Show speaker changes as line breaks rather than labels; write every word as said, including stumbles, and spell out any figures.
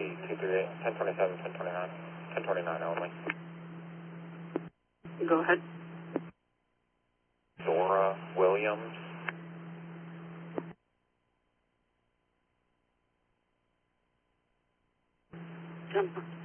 T two three eight, ten twenty-seven, ten twenty-nine, ten twenty-nine only.
Go ahead.
Dora Williams.
ten